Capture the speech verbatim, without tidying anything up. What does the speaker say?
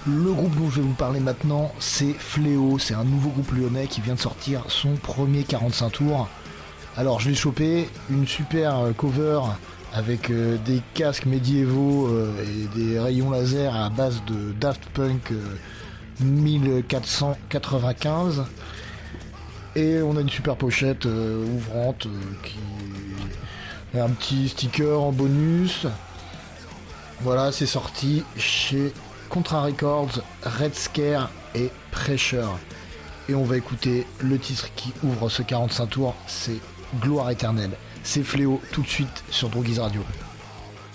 Le groupe dont je vais vous parler maintenant, c'est Fléau. C'est un nouveau groupe lyonnais qui vient de sortir son premier quarante-cinq tours. Alors je l'ai chopé, une super cover avec euh, des casques médiévaux euh, et des rayons laser à base de Daft Punk euh, mille quatre cent quatre-vingt-quinze. Et on a une super pochette euh, ouvrante euh, qui a un petit sticker en bonus. Voilà, c'est sorti chez Contra Records, Red Scare et Pressure. Et on va écouter le titre qui ouvre ce quarante-cinq tours, c'est Gloire éternelle. C'est Fléau tout de suite sur Droguise Radio.